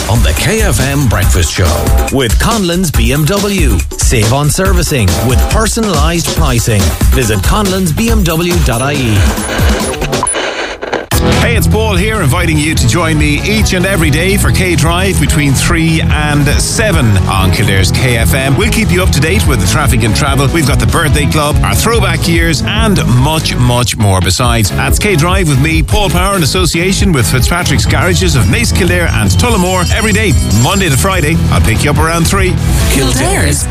on the KFM Breakfast Show with Conlon's BMW. Save on servicing with personalised pricing. Visit conlonsbmw.ie. Hey, it's Paul here, inviting you to join me each and every day for K-Drive between 3 and 7 on Kildare's KFM. We'll keep you up to date with the traffic and travel. We've got the birthday club, our throwback years, and much, much more. Besides, that's K-Drive with me, Paul Power, in association with Fitzpatrick's Garages of Naas, Kildare and Tullamore every day, Monday to Friday. I'll pick you up around 3. Kildare's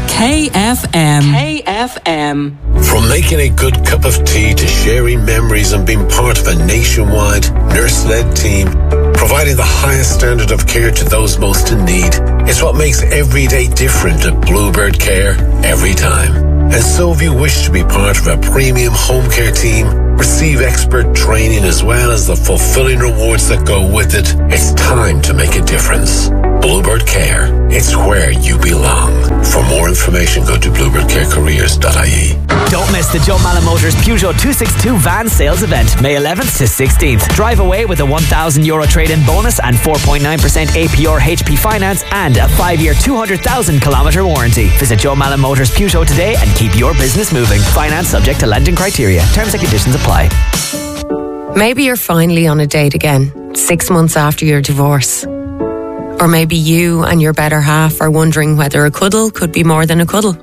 KFM. KFM. From making a good cup of tea to sharing memories and being part of a nationwide nurse-led team, providing the highest standard of care to those most in need, it's what makes every day different at Bluebird Care every time. And so if you wish to be part of a premium home care team, receive expert training as well as the fulfilling rewards that go with it, it's time to make a difference. Bluebird Care, it's where you belong. For more information, go to bluebirdcarecareers.ie. Don't miss the Joe Malin Motors Peugeot 262 van sales event, May 11th to 16th. Drive away with a €1,000 trade-in bonus and 4.9% APR HP finance and a 5-year 200,000 kilometre warranty. Visit Joe Malin Motors Peugeot today and keep your business moving. Finance subject to lending criteria. Terms and conditions apply. Maybe you're finally on a date again, 6 months after your divorce. Or maybe you and your better half are wondering whether a cuddle could be more than a cuddle.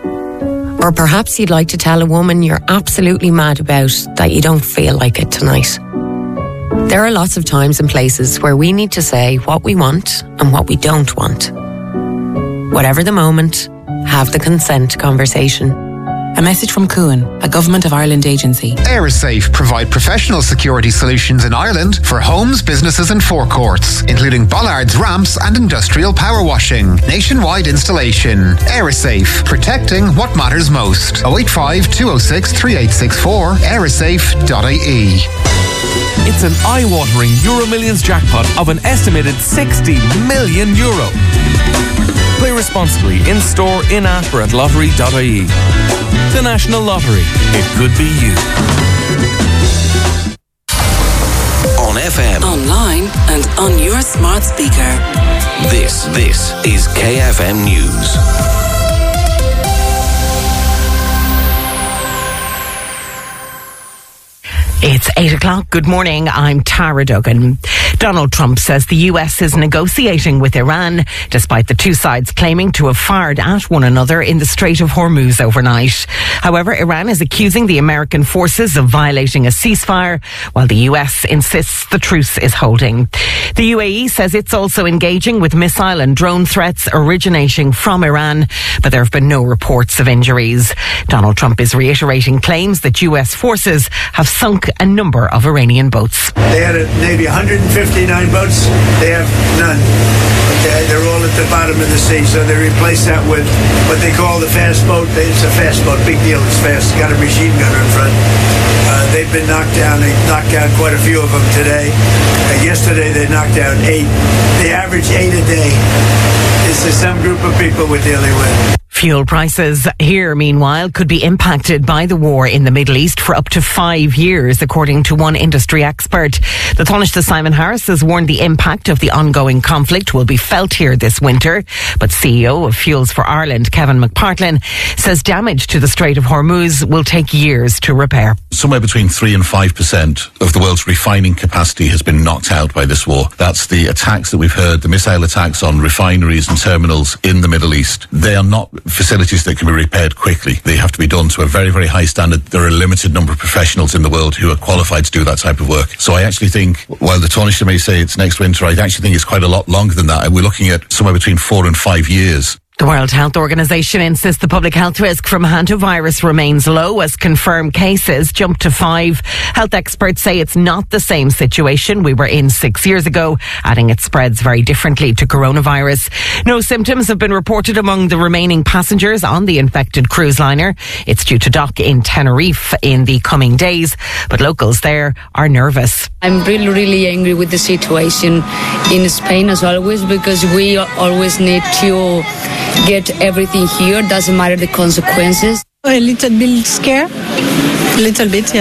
Or perhaps you'd like to tell a woman you're absolutely mad about that you don't feel like it tonight. There are lots of times and places where we need to say what we want and what we don't want. Whatever the moment, have the consent conversation. A message from Cuan, a Government of Ireland agency. Aerosafe provide professional security solutions in Ireland for homes, businesses and forecourts, including bollards, ramps and industrial power washing. Nationwide installation. Aerosafe, protecting what matters most. 085 206 3864 aerosafe.ie. It's an eye-watering Euro Millions jackpot of an estimated €60 million. Play responsibly in-store, in-app or at lottery.ie. The National Lottery. It could be you. On FM, Online and on your smart speaker. this is KFM News. It's 8 o'clock. Good morning. I'm Tara Duggan. Donald Trump says the US is negotiating with Iran, despite the two sides claiming to have fired at one another in the Strait of Hormuz overnight. However, Iran is accusing the American forces of violating a ceasefire, while the US insists the truce is holding. The UAE says it's also engaging with missile and drone threats originating from Iran, but there have been no reports of injuries. Donald Trump is reiterating claims that US forces have sunk a number of Iranian boats. They had maybe 159 boats. They have none. Okay, they're all at the bottom of the sea, so they replaced that with what they call the fast boat. It's a fast boat, big deal. It's fast. It's got a machine gunner in front. They've been knocked down. They knocked down quite a few of them today. Yesterday they knocked down 8. They average 8 a day. This is some group of people we're dealing with. Fuel prices here, meanwhile, could be impacted by the war in the Middle East for up to 5 years, according to one industry expert. The Taoiseach Simon Harris has warned the impact of the ongoing conflict will be felt here this winter. But CEO of Fuels for Ireland, Kevin McPartlin, says damage to the Strait of Hormuz will take years to repair. Somewhere between 3 and 5% of the world's refining capacity has been knocked out by this war. That's the attacks that we've heard, the missile attacks on refineries and terminals in the Middle East. They are not facilities that can be repaired quickly. They have to be done to a very, very high standard. There are a limited number of professionals in the world who are qualified to do that type of work. So I actually think, while the Taoiseach may say it's next winter, I actually think it's quite a lot longer than that. We're looking at somewhere between 4 and 5 years. The World Health Organization insists the public health risk from hantavirus remains low as confirmed cases jump to 5. Health experts say it's not the same situation we were in 6 years ago, adding it spreads very differently to coronavirus. No symptoms have been reported among the remaining passengers on the infected cruise liner. It's due to dock in Tenerife in the coming days, but locals there are nervous. I'm really angry with the situation in Spain as always, because we always need to get everything here. Doesn't matter the consequences. A little bit scared. A little bit, yeah.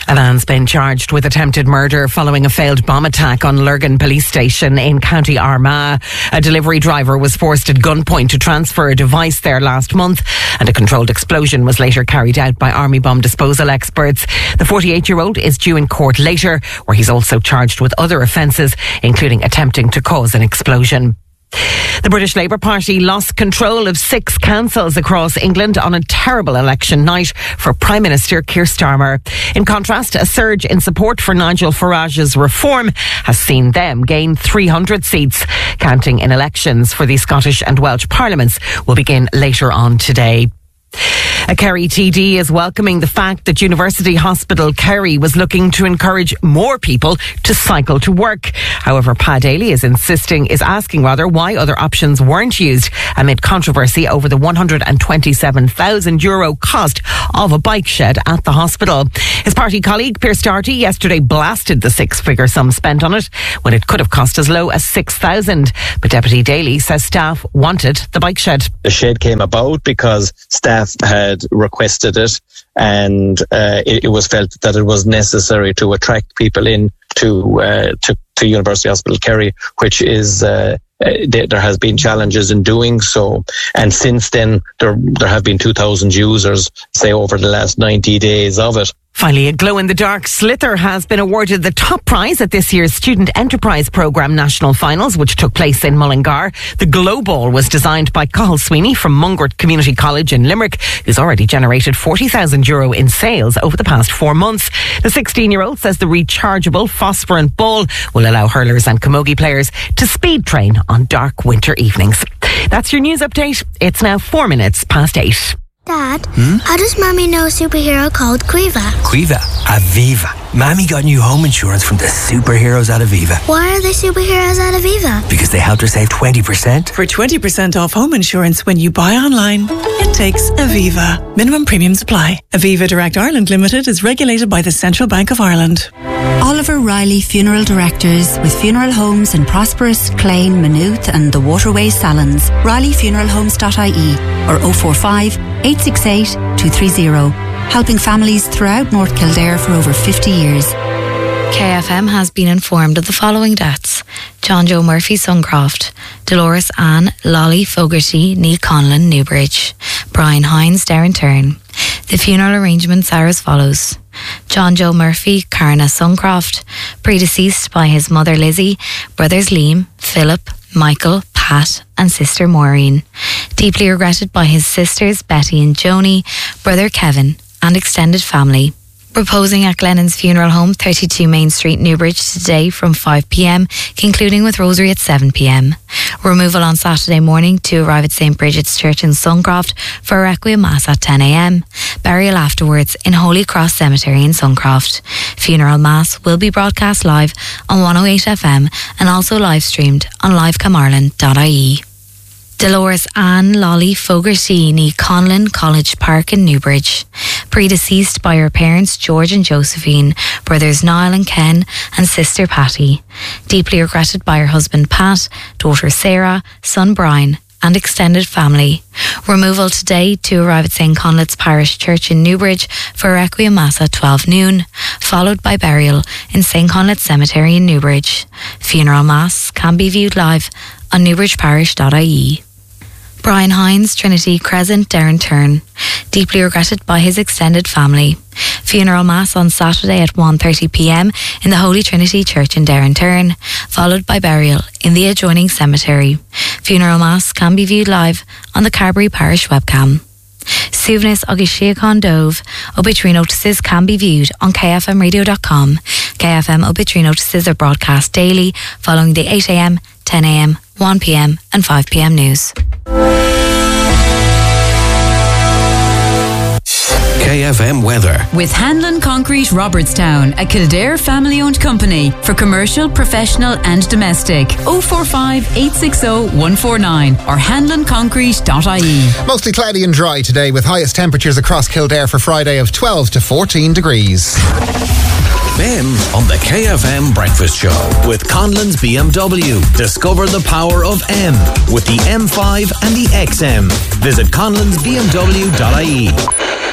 A man's been charged with attempted murder following a failed bomb attack on Lurgan Police Station in County Armagh. A delivery driver was forced at gunpoint to transfer a device there last month, and a controlled explosion was later carried out by army bomb disposal experts. The 48-year-old is due in court later, where he's also charged with other offences, including attempting to cause an explosion. The British Labour Party lost control of 6 councils across England on a terrible election night for Prime Minister Keir Starmer. In contrast, a surge in support for Nigel Farage's reform has seen them gain 300 seats. Counting in elections for the Scottish and Welsh Parliaments will begin later on today. A Kerry TD is welcoming the fact that University Hospital Kerry was looking to encourage more people to cycle to work. However, Pa Daly is asking why other options weren't used amid controversy over the €127,000 cost of a bike shed at the hospital. His party colleague Pearse Doherty yesterday blasted the 6-figure sum spent on it when it could have cost as low as $6,000. But Deputy Daly says staff wanted the bike shed. The shed came about because staff had requested it, and it was felt that it was necessary to attract people in to University Hospital Kerry, which is there has been challenges in doing so, and since then there have been 2,000 users, say, over the last 90 days of it. Finally, a glow-in-the-dark Slither has been awarded the top prize at this year's Student Enterprise Programme National Finals, which took place in Mullingar. The Glow Ball was designed by Cathal Sweeney from Mungret Community College in Limerick, who's already generated €40,000 in sales over the past 4 months. The 16-year-old says the rechargeable phosphorant ball will allow hurlers and camogie players to speed train on dark winter evenings. That's your news update. It's now 4 minutes past 8. Dad, how does Mommy know a superhero called Quiva? Quiva? Aviva. Mommy got new home insurance from the superheroes at Aviva. Why are they superheroes at Aviva? Because they helped her save 20%. For 20% off home insurance when you buy online, it takes Aviva. Minimum premiums apply. Aviva Direct Ireland Limited is regulated by the Central Bank of Ireland. Oliver Riley Funeral Directors with funeral homes in Prosperous, Clane, Maynooth and the Waterways Salons. RileyFuneralHomes.ie or 045 868 230. Helping families throughout North Kildare for over 50 years. KFM has been informed of the following deaths: John Joe Murphy, Suncroft; Dolores Ann Lolly Fogarty, Neil Conlon, Newbridge; Brian Hines, Derrentern. The funeral arrangements are as follows: John Joe Murphy, Carna Suncroft, predeceased by his mother Lizzie, brothers Liam, Philip, Michael, Pat and sister Maureen. Deeply regretted by his sisters Betty and Joni, brother Kevin and extended family. Reposing at Glennon's Funeral Home, 32 Main Street, Newbridge, today from 5 p.m, concluding with Rosary at 7 p.m. Removal on Saturday morning to arrive at St. Bridget's Church in Suncroft for a Requiem Mass at 10 a.m. Burial afterwards in Holy Cross Cemetery in Suncroft. Funeral Mass will be broadcast live on 108 FM and also live streamed on livecomireland.ie. Dolores Ann Lolly Fogarty, ní Conlon College Park in Newbridge. Predeceased by her parents George and Josephine, brothers Niall and Ken and sister Patty. Deeply regretted by her husband Pat, daughter Sarah, son Brian and extended family. Removal today to arrive at St. Conleth's Parish Church in Newbridge for a Requiem Mass at 12 noon, followed by burial in St. Conleth's Cemetery in Newbridge. Funeral Mass can be viewed live on newbridgeparish.ie. Brian Hines, Trinity Crescent, Derrentern. Deeply regretted by his extended family. Funeral Mass on Saturday at 1:30 p.m. in the Holy Trinity Church in Derrentern, followed by burial in the adjoining cemetery. Funeral Mass can be viewed live on the Carbery Parish webcam. Suaimhneas agus Síocháin Dóibh. Obituary notices can be viewed on kfmradio.com. KFM obituary notices are broadcast daily following the 8 a.m, 10 a.m, 1 p.m and 5 p.m. news. KFM weather. With Hanlon Concrete Robertstown, a Kildare family-owned company for commercial, professional and domestic. 045 860 149 or hanlonconcrete.ie. Mostly cloudy and dry today with highest temperatures across Kildare for Friday of 12 to 14 degrees. Ben on the KFM Breakfast Show with Conlon's BMW. Discover the power of M with the M5 and the XM. Visit conlonsbmw.ie.